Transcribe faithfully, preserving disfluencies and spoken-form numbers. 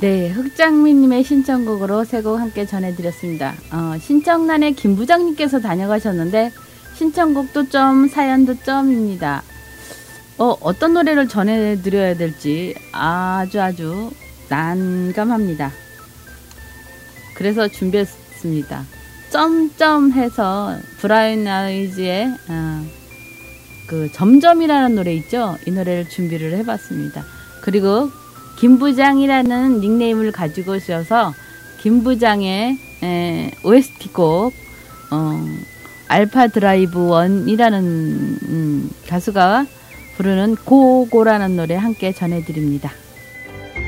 네, 흑장미님의 신청곡으로 세 곡 함께 전해드렸습니다. 어, 신청란에 김 부장님께서 다녀가셨는데 신청곡도 점, 사연도 점입니다. 어, 어떤 노래를 전해드려야 될지 아주 아주 난감합니다. 그래서 준비했습니다. 점점해서 브라이언 아이즈의 어, 그 점점이라는 노래 있죠? 이 노래를 준비를 해봤습니다. 그리고 김부장이라는 닉네임을 가지고 오셔서 김부장의 에, 오에스티 곡 어, 알파 드라이브 원이라는 음, 가수가 부르는 고고라는 노래 함께 전해드립니다.